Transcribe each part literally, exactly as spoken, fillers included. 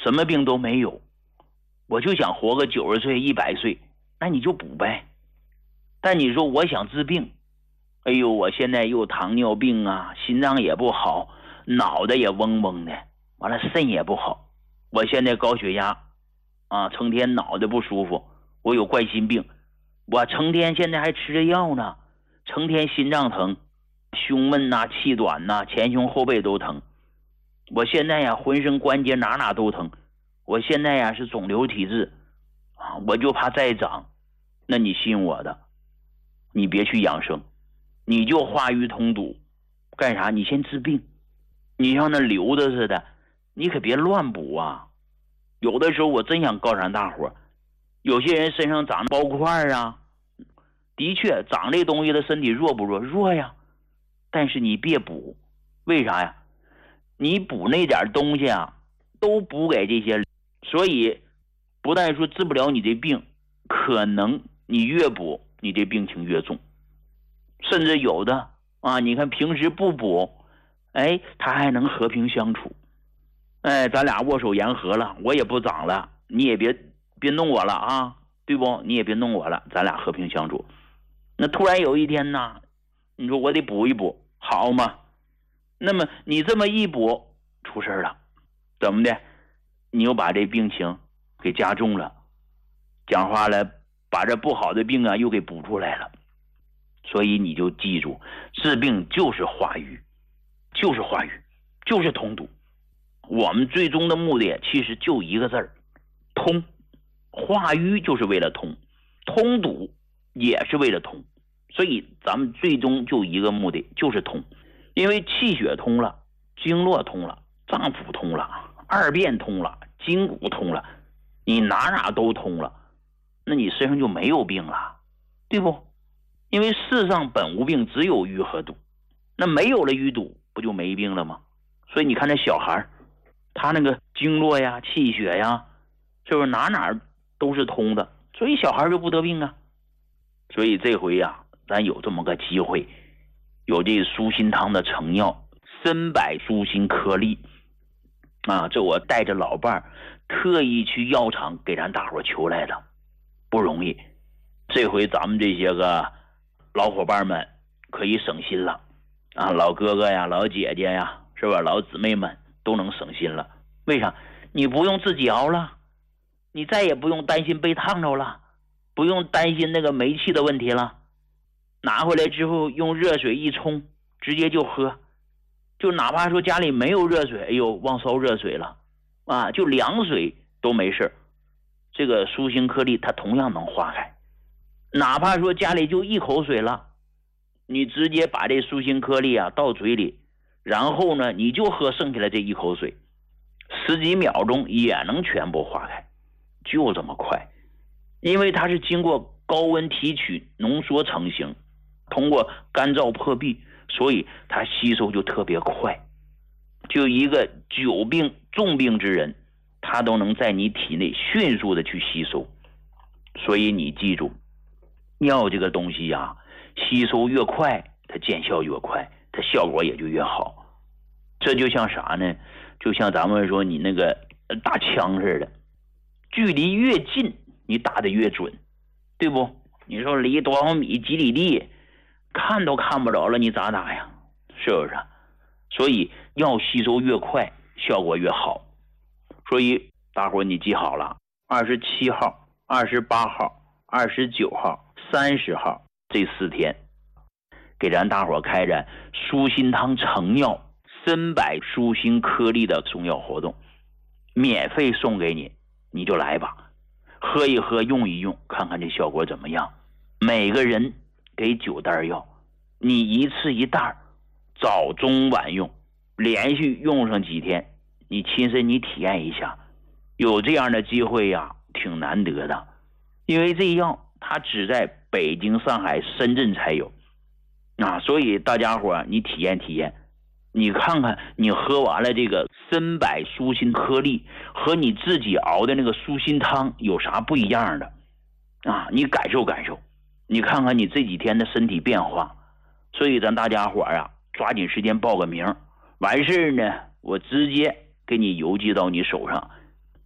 什么病都没有，我就想活个九十岁一百岁，那你就补呗。但你说我想治病，哎呦，我现在又糖尿病啊，心脏也不好，脑袋也嗡嗡的，完了肾也不好，我现在高血压啊，成天脑袋不舒服，我有冠心病，我成天现在还吃着药呢，成天心脏疼，胸闷呐、气短呐、前胸后背都疼，我现在呀浑身关节哪哪都疼，我现在呀是肿瘤体质啊，我就怕再长。那你信我的，你别去养生，你就化瘀通堵，干啥？你先治病，你像那瘤子似的，你可别乱补啊。有的时候我真想告诉大伙，有些人身上长包块啊，的确长这东西的身体弱不弱？弱呀。但是你别补，为啥呀？你补那点东西啊，都补给这些，所以不但说治不了你这病，可能你越补你这病情越重。甚至有的啊，你看平时不补，哎，他还能和平相处，哎，咱俩握手言和了，我也不长了，你也别别弄我了啊，对不？你也别弄我了，咱俩和平相处。那突然有一天呢，你说我得补一补，好吗？那么你这么一补，出事了，怎么的？你又把这病情给加重了，讲话了，把这不好的病啊又给补出来了。所以你就记住，治病就是化瘀，就是化瘀，就是通堵。我们最终的目的其实就一个字儿，通。化瘀就是为了通，通堵也是为了通，所以咱们最终就一个目的，就是通。因为气血通了，经络通了，脏腑通了，二便通了，筋骨通了，你哪哪都通了，那你身上就没有病了，对不？因为世上本无病，只有瘀和堵，那没有了淤堵不就没病了吗？所以你看这小孩，他那个经络呀、气血呀，是不是哪哪都是通的，所以小孩就不得病啊。所以这回呀，咱有这么个机会，有这舒心汤的成药参柏舒心颗粒啊，这我带着老伴儿特意去药厂给咱大伙求来的，不容易。这回咱们这些个老伙伴们可以省心了啊，老哥哥呀、老姐姐呀，是吧？老姊妹们都能省心了。为啥？你不用自己熬了，你再也不用担心被烫着了，不用担心那个煤气的问题了。拿回来之后用热水一冲，直接就喝。就哪怕说家里没有热水，哎呦，忘烧热水了啊，就凉水都没事。这个舒心颗粒它同样能化开。哪怕说家里就一口水了，你直接把这舒心颗粒啊倒嘴里，然后呢你就喝剩下的这一口水，十几秒钟也能全部化开，就这么快。因为它是经过高温提取浓缩成型，通过干燥破壁，所以它吸收就特别快。就一个久病重病之人，他都能在你体内迅速的去吸收。所以你记住，药这个东西呀，吸收越快，它见效越快，它效果也就越好。这就像啥呢？就像咱们说你那个打枪似的，距离越近你打得越准，对不？你说离多少米几里地看都看不着了，你咋打呀？是不是？所以药吸收越快效果越好。所以大伙你记好了，二十七号、二十八号、二十九号、三十号这四天给咱大伙开展舒心汤成药参柏舒心颗粒的送药活动，免费送给你，你就来吧，喝一喝用一用，看看这效果怎么样。每个人给九袋药，你一次一袋，早中晚用，连续用上几天，你亲身你体验一下。有这样的机会呀，挺难得的，因为这药它只在北京、上海、深圳才有啊，所以大家伙你体验体验，你看看你喝完了这个参柏舒心颗粒和你自己熬的那个舒心汤有啥不一样的啊？你感受感受，你看看你这几天的身体变化。所以咱大家伙啊，抓紧时间报个名，完事呢我直接给你邮寄到你手上，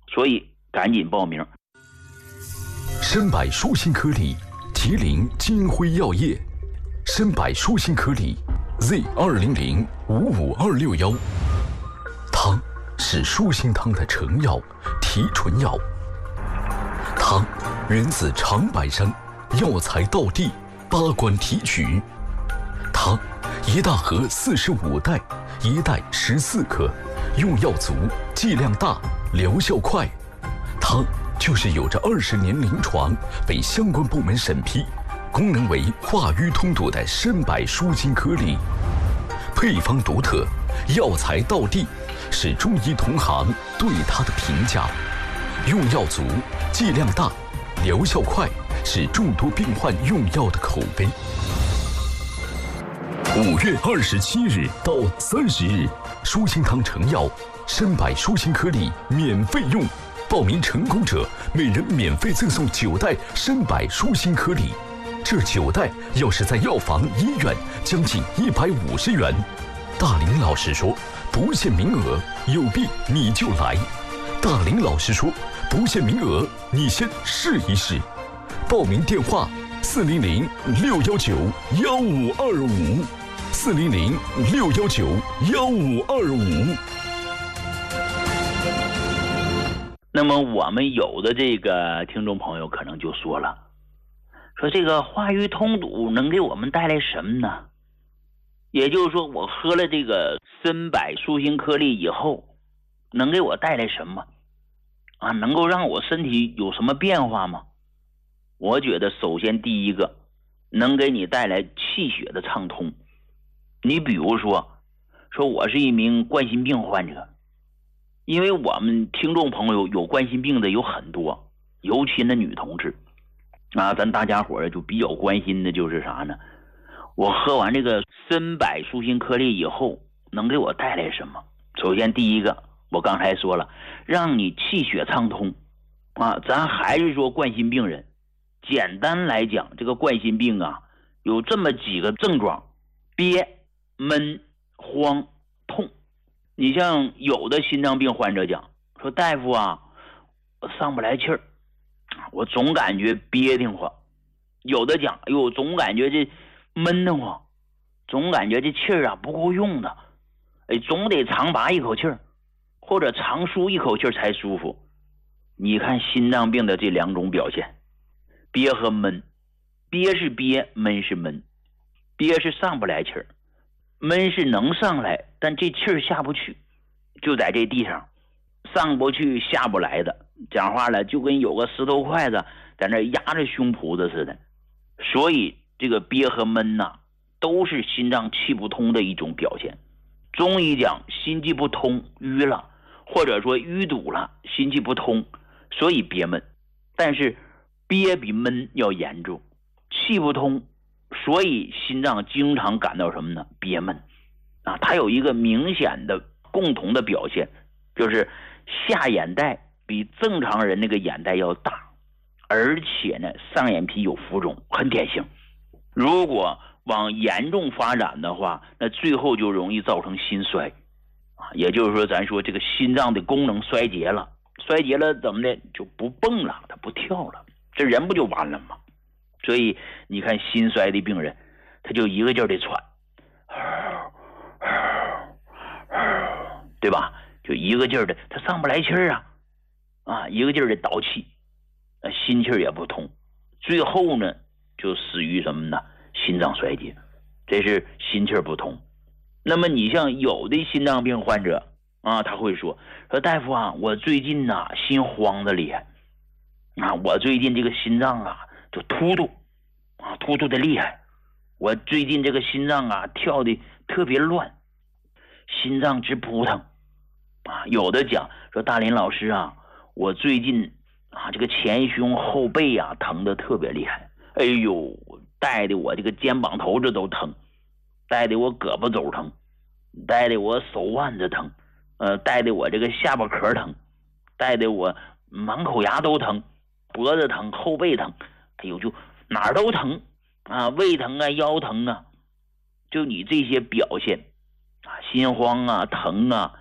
所以赶紧报名。 参百舒心颗粒，麒麟金辉药业，参百舒心颗粒 Z 二零零五五二六幺。汤是舒心汤的成药、提纯药。汤源自长白山，药材道地，八关提取。汤一大盒四十五袋，一袋十四克，用药足，剂量大，疗效快。汤就是有着二十年临床，被相关部门审批，功能为化瘀通堵的参百舒心颗粒。配方独特，药材道地，是中医同行对它的评价。用药足，剂量大，疗效快，是众多病患用药的口碑。五月二十七日到三十日，舒心汤成药参百舒心颗粒免费用，报名成功者每人免费赠送九袋参百舒心颗粒。这九袋要是在药房、医院，将近一百五十元。大林老师说，不限名额，有病你就来。大林老师说，不限名额，你先试一试。报名电话：四零零六幺九幺五二五，四零零六幺九幺五二五。 那么我们有的这个听众朋友可能就说了，说这个化瘀通堵能给我们带来什么呢？也就是说，我喝了这个参百舒心颗粒以后，能给我带来什么啊？能够让我身体有什么变化吗？我觉得首先第一个，能给你带来气血的畅通。你比如说，说我是一名冠心病患者，因为我们听众朋友有冠心病的有很多，尤其那女同志啊，咱大家伙儿就比较关心的就是啥呢？我喝完这个参百舒心颗粒以后，能给我带来什么？首先第一个，我刚才说了，让你气血畅通啊。咱还是说冠心病人，简单来讲，这个冠心病啊，有这么几个症状：憋、闷、慌、痛。你像有的心脏病患者讲说，大夫啊，我上不来气儿，我总感觉憋得慌。有的讲，哎呦，总感觉这闷得慌，总感觉这气儿啊不够用的，哎，总得长拔一口气儿，或者长舒一口气儿才舒服。你看心脏病的这两种表现，憋和闷，憋是憋，闷是闷。憋是上不来气儿，闷是能上来，但这气儿下不去，就在这地上上不去下不来的，讲话了就跟有个石头筷子在那压着胸脯子似的。所以这个憋和闷呐、啊，都是心脏气不通的一种表现。中医讲心气不通淤了，或者说淤堵了，心气不通，所以憋闷。但是憋比闷要严重，气不通，所以心脏经常感到什么呢？憋闷啊。它有一个明显的共同的表现，就是下眼袋比正常人那个眼袋要大，而且呢上眼皮有浮肿，很典型。如果往严重发展的话，那最后就容易造成心衰啊，也就是说咱说这个心脏的功能衰竭了，衰竭了怎么的就不蹦了，它不跳了，这人不就完了吗？所以你看心衰的病人，他就一个劲儿的喘，对吧？就一个劲儿的，他上不来气儿啊，啊，一个劲儿的倒气，心气儿也不通，最后呢就死于什么呢？心脏衰竭，这是心气儿不通。那么你像有的心脏病患者啊，他会说说大夫啊，我最近呐、啊、心慌的厉害啊，我最近这个心脏啊就突突啊，突突的厉害，我最近这个心脏啊跳的特别乱，心脏直扑腾啊。有的讲说大林老师啊，我最近啊这个前胸后背啊疼的特别厉害，哎呦，带的我这个肩膀头子都疼，带的我胳膊肘疼，带的我手腕子疼，呃，带的我这个下巴壳疼，带的我满口牙都疼，脖子疼，后背疼，哎呦，就哪儿都疼啊，胃疼啊，腰疼啊，就你这些表现啊，心慌啊，疼啊，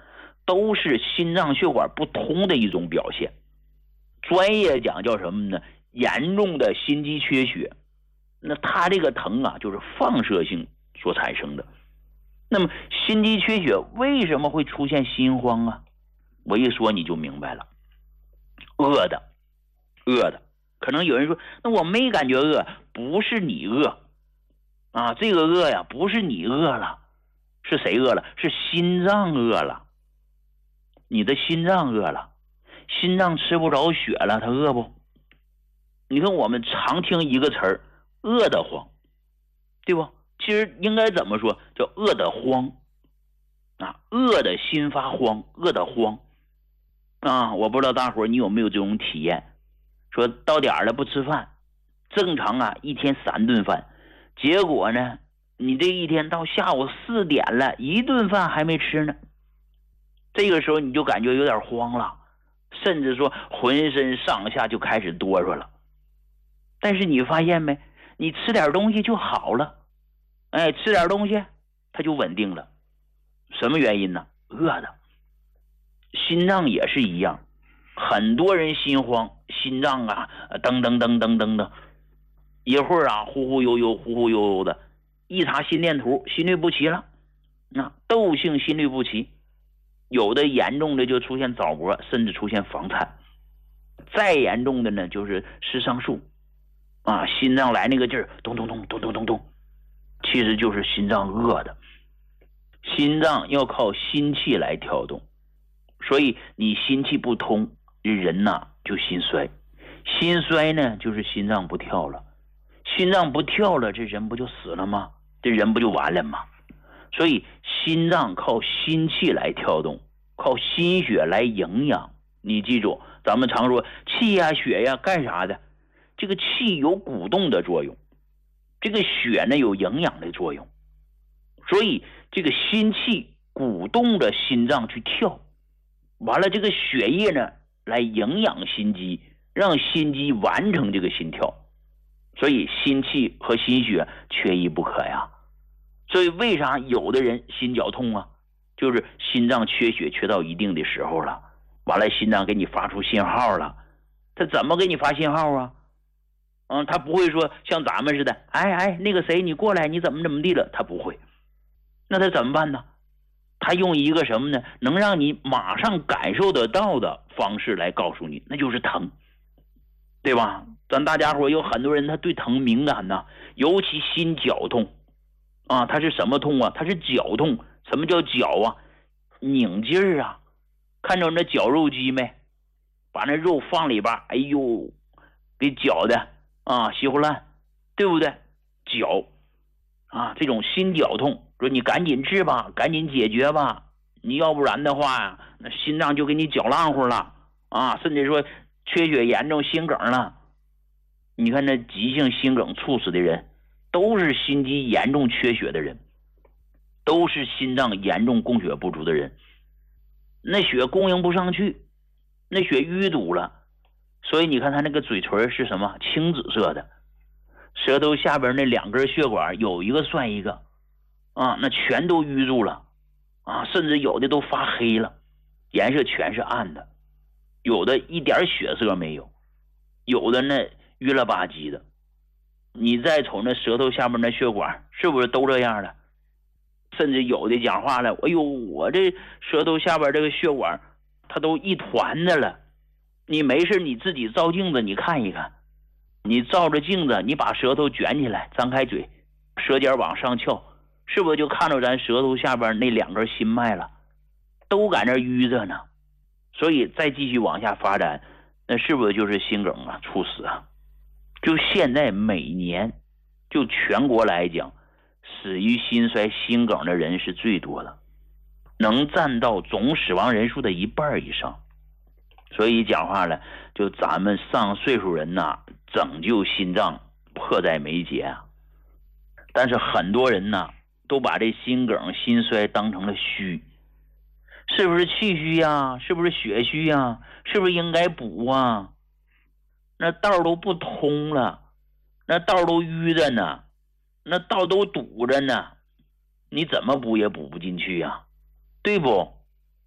都是心脏血管不通的一种表现。专业讲叫什么呢？严重的心肌缺血。那它这个疼啊，就是放射性所产生的。那么心肌缺血为什么会出现心慌啊？我一说你就明白了，饿的，饿的。可能有人说，那我没感觉饿，不是你饿啊，这个饿呀，不是你饿了，是谁饿了？是心脏饿了，你的心脏饿了，心脏吃不着血了，它饿不？你看我们常听一个词儿，饿得慌，对不？其实应该怎么说？叫饿得慌啊，饿得心发慌，饿得慌啊！我不知道大伙儿你有没有这种体验？说到点了不吃饭，正常啊一天三顿饭，结果呢，你这一天到下午四点了，一顿饭还没吃呢。这个时候你就感觉有点慌了，甚至说浑身上下就开始哆嗦了。但是你发现没？你吃点东西就好了，哎，吃点东西它就稳定了。什么原因呢？饿的。心脏也是一样，很多人心慌，心脏啊噔噔噔噔噔的，一会儿啊忽忽悠悠忽忽悠悠的，一查心电图心律不齐了，那窦性心律不齐，有的严重的就出现早搏，甚至出现房颤，再严重的呢就是失上述啊，心脏来那个劲儿咚咚咚咚咚咚咚，其实就是心脏饿的。心脏要靠心气来跳动，所以你心气不通，人呐就心衰，心衰呢就是心脏不跳了，心脏不跳了，这人不就死了吗？这人不就完了吗？所以心脏靠心气来跳动，靠心血来营养。你记住，咱们常说气呀血呀干啥的？这个气有鼓动的作用，这个血呢有营养的作用，所以这个心气鼓动着心脏去跳，完了这个血液呢来营养心肌，让心肌完成这个心跳。所以心气和心血缺一不可呀。所以为啥有的人心绞痛啊？就是心脏缺血缺到一定的时候了，完了心脏给你发出信号了。他怎么给你发信号啊？嗯，他不会说像咱们似的，哎哎，那个谁你过来，你怎么怎么地了，他不会。那他怎么办呢？他用一个什么呢？能让你马上感受得到的方式来告诉你，那就是疼，对吧？咱大家伙有很多人他对疼敏感呐，尤其心绞痛啊，他是什么痛啊？他是绞痛。什么叫绞啊？拧劲儿啊！看着那绞肉机没？把那肉放里边，哎呦，给绞的啊，稀乎烂，对不对？绞啊，这种心绞痛，说你赶紧治吧，赶紧解决吧，你要不然的话呀，那心脏就给你绞烂乎了啊，甚至说缺血严重，心梗了。你看那急性心梗猝死的人，都是心肌严重缺血的人，都是心脏严重供血不足的人，那血供应不上去，那血淤堵了，所以你看他那个嘴唇是什么？青紫色的，舌头下边那两根血管有一个算一个啊，那全都淤住了啊，甚至有的都发黑了，颜色全是暗的，有的一点血色没有，有的呢淤了吧唧的。你再瞅那舌头下面那血管，是不是都这样了？甚至有的讲话了，哎呦，我这舌头下边这个血管它都一团的了。你没事你自己照镜子你看一看，你照着镜子，你把舌头卷起来，张开嘴，舌尖往上翘，是不是就看到咱舌头下边那两根心脉了？都在那淤着呢。所以再继续往下发展，那是不是就是心梗啊，猝死啊？就现在每年就全国来讲，死于心衰心梗的人是最多的，能占到总死亡人数的一半以上。所以讲话了，就咱们上岁数人呐、啊，拯救心脏迫在眉睫啊。但是很多人呐、啊，都把这心梗心衰当成了虚，是不是气虚呀？是不是血虚呀？是不是应该补啊？那道都不通了，那道都淤着呢，那道都堵着呢，你怎么补也补不进去呀，对不？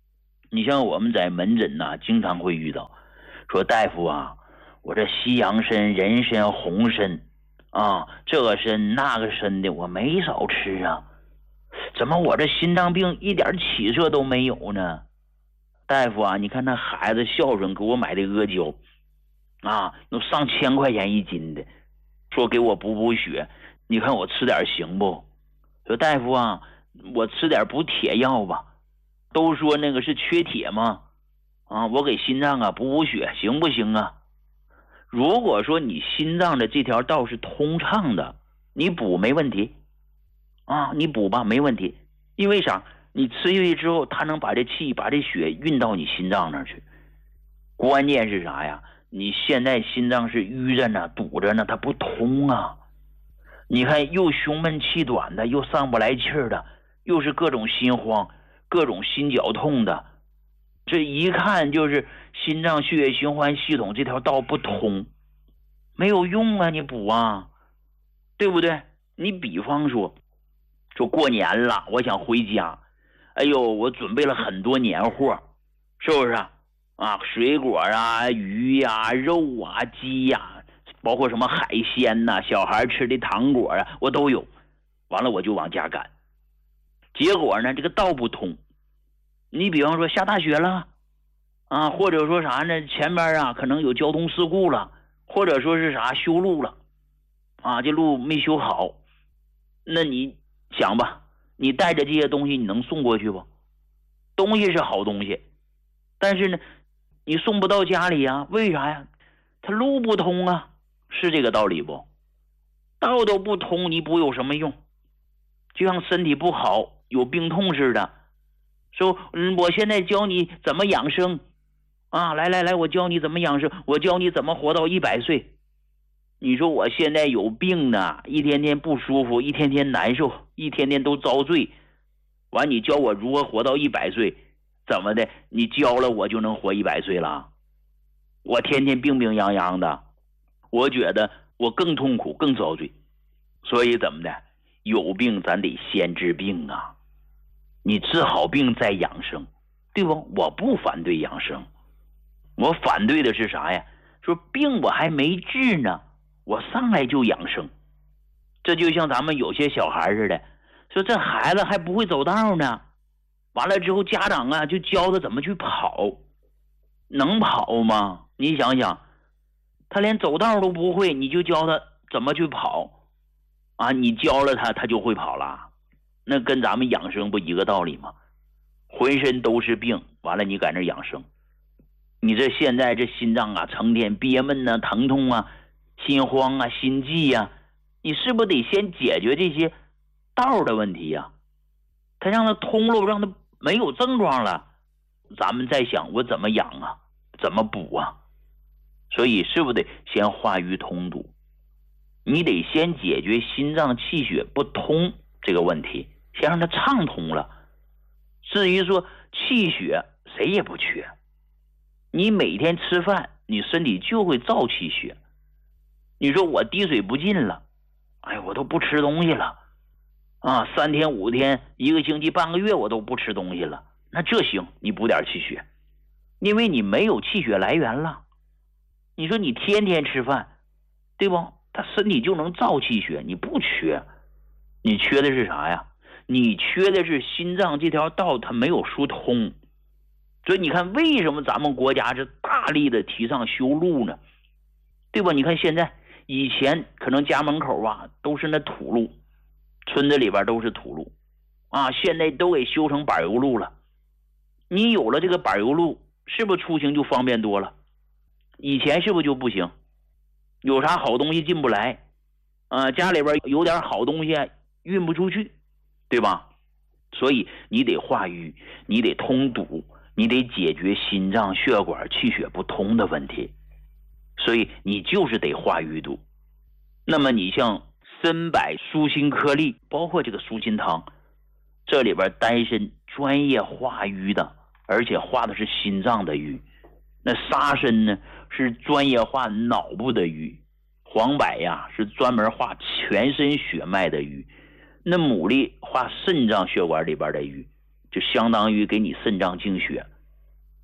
你像我们在门诊呐、啊，经常会遇到，说大夫啊，我这西洋参、人参、红参啊，这个参那个参的我没少吃啊，怎么我这心脏病一点起色都没有呢？大夫啊，你看那孩子孝顺给我买的阿胶啊，都上千块钱一斤的，说给我补补血，你看我吃点行不？说大夫啊，我吃点补铁药吧，都说那个是缺铁吗？啊，我给心脏啊补补血行不行啊？如果说你心脏的这条道是通畅的，你补没问题啊，你补吧没问题，因为啥？你吃下去之后，它能把这气把这血运到你心脏那儿去。关键是啥呀？你现在心脏是淤着呢，堵着呢，它不通啊。你看又胸闷气短的，又上不来气儿的，又是各种心慌，各种心绞痛的，这一看就是心脏血液循环系统这条道不通，没有用啊，你补啊，对不对？你比方说说过年了，我想回家，哎呦，我准备了很多年货，是不是啊？啊，水果啊，鱼呀、啊，肉啊，鸡呀、啊，包括什么海鲜呐、啊，小孩吃的糖果啊，我都有。完了我就往家赶，结果呢，这个道不通。你比方说下大雪了啊，或者说啥呢，前边啊可能有交通事故了，或者说是啥修路了啊，这路没修好，那你想吧，你带着这些东西你能送过去不？东西是好东西，但是呢你送不到家里啊，为啥呀？它路不通啊，是这个道理不？道都不通，你补有什么用？就像身体不好有病痛似的，说嗯，我现在教你怎么养生啊，来来来，我教你怎么养生，我教你怎么活到一百岁。你说我现在有病呢，一天天不舒服，一天天难受，一天天都遭罪，完你教我如何活到一百岁，怎么的？你教了我就能活一百岁了？我天天病病殃殃的，我觉得我更痛苦，更遭罪。所以怎么的？有病咱得先治病啊，你治好病再养生，对不？我不反对养生，我反对的是啥呀？说病我还没治呢，我上来就养生。这就像咱们有些小孩似的，说这孩子还不会走道呢，完了之后家长啊就教他怎么去跑，能跑吗？你想想，他连走道都不会，你就教他怎么去跑啊？你教了他，他就会跑了？那跟咱们养生不一个道理吗？浑身都是病，完了你在那养生，你这现在这心脏啊成天憋闷啊、疼痛啊、心慌啊、心悸啊，你是不是得先解决这些道的问题呀？他让他通了，让他没有症状了，咱们再想我怎么养啊，怎么补啊？所以是不是得先化瘀通堵？你得先解决心脏气血不通这个问题，先让它畅通了。至于说气血谁也不缺，你每天吃饭你身体就会造气血。你说我滴水不进了，哎，我都不吃东西了啊，三天五天一个星期半个月我都不吃东西了，那这行，你补点气血，因为你没有气血来源了。你说你天天吃饭，对不？他身体就能造气血，你不缺，你缺的是啥呀？你缺的是心脏这条道它没有疏通。所以你看为什么咱们国家是大力的提倡修路呢？对吧？你看现在以前可能家门口啊都是那土路，村子里边都是土路啊，现在都给修成柏油路了。你有了这个柏油路，是不是出行就方便多了？以前是不是就不行？有啥好东西进不来啊，家里边有点好东西运不出去，对吧？所以你得化瘀，你得通堵，你得解决心脏血管气血不通的问题，所以你就是得化瘀堵。那么你像参柏舒心颗粒，包括这个舒心汤，这里边丹参专业化瘀的，而且化的是心脏的瘀。那沙参呢是专业化脑部的瘀，黄柏呀是专门化全身血脉的瘀，那牡蛎化肾脏血管里边的瘀，就相当于给你肾脏净血。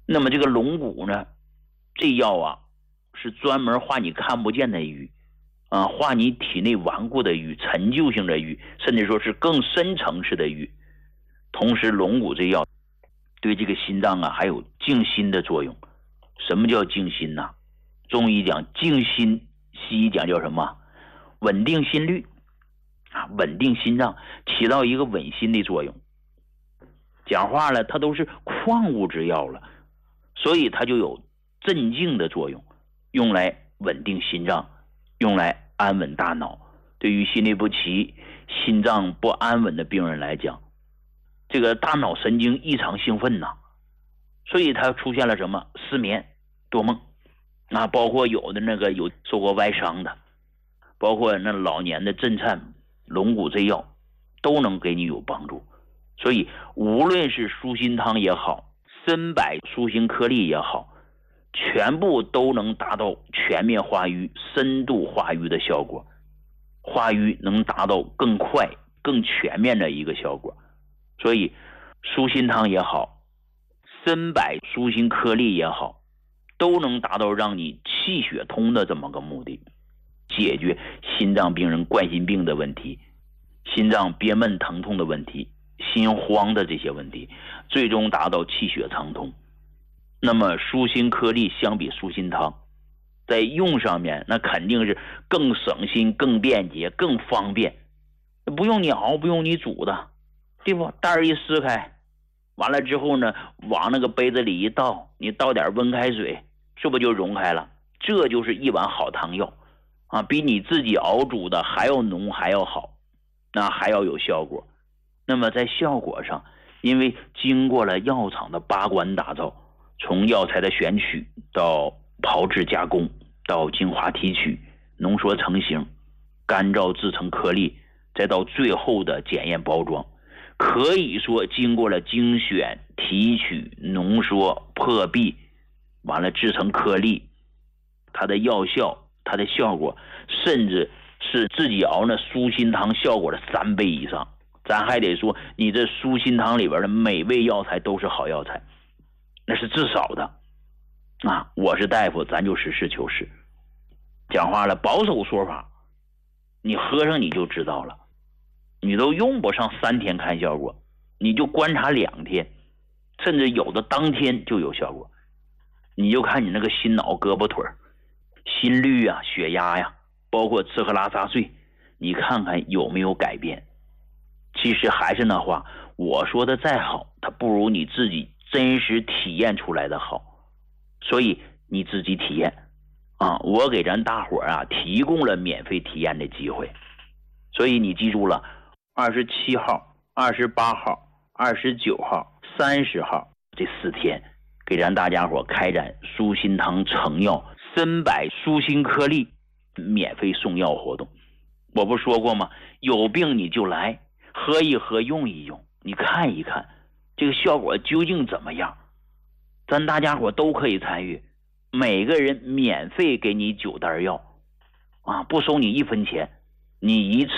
那么这个龙骨呢，这药啊是专门化你看不见的瘀啊，化你体内顽固的瘀、陈旧性的瘀，甚至说是更深层次的瘀。同时龙骨这药对这个心脏啊还有静心的作用。什么叫静心呢？中医讲静心，西医讲叫什么？稳定心率啊，稳定心脏，起到一个稳心的作用。讲话了，它都是矿物之药了，所以它就有镇静的作用，用来稳定心脏，用来安稳大脑。对于心律不齐、心脏不安稳的病人来讲，这个大脑神经异常兴奋呐，所以它出现了什么失眠、多梦啊，包括有的那个有受过外伤的，包括那老年的震颤，龙骨这药都能给你有帮助。所以无论是舒心汤也好，参柏舒心颗粒也好，全部都能达到全面化瘀、深度化瘀的效果，化瘀能达到更快更全面的一个效果。所以舒心汤也好，参柏舒心颗粒也好，都能达到让你气血通的这么个目的，解决心脏病人冠心病的问题、心脏憋闷疼痛的问题、心慌的这些问题，最终达到气血畅通。那么舒心颗粒相比舒心汤，在用上面那肯定是更省心、更便捷、更方便，不用你熬，不用你煮的，对不？袋儿一撕开，完了之后呢，往那个杯子里一倒，你倒点温开水，是不是就溶开了？这就是一碗好汤药啊，比你自己熬煮的还要浓，还要好，那还要有效果。那么在效果上，因为经过了药厂的把关打造，从药材的选取到炮制加工，到精华提取、浓缩成型、干燥制成颗粒，再到最后的检验包装，可以说经过了精选、提取、浓缩、破壁，完了制成颗粒，它的药效、它的效果，甚至是自己熬那舒心汤效果的三倍以上。咱还得说，你这舒心汤里边的每味药材都是好药材，那是至少的啊！我是大夫，咱就实事求是。讲话了，保守说法，你喝上你就知道了，你都用不上三天看效果，你就观察两天，甚至有的当天就有效果。你就看你那个心脑胳膊腿、心率啊、血压呀、啊，包括吃喝拉撒睡，你看看有没有改变。其实还是那话，我说的再好，它不如你自己真实体验出来的好。所以你自己体验啊，我给咱大伙啊提供了免费体验的机会。所以你记住了，二十七号、二十八号、二十九号、三十号这四天，给咱大家伙开展舒心汤成药参柏舒心颗粒免费送药活动。我不说过吗？有病你就来喝一喝，用一用，你看一看这个效果究竟怎么样，咱大家伙都可以参与，每个人免费给你九袋药啊，不收你一分钱，你一次